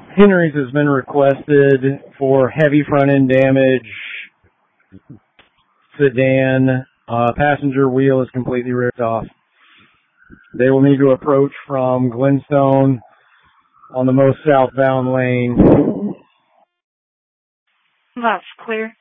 Henry's has been requested for heavy front end damage. Sedan. Passenger wheel is completely ripped off. They will need to approach from Glenstone on the most southbound lane. That's clear.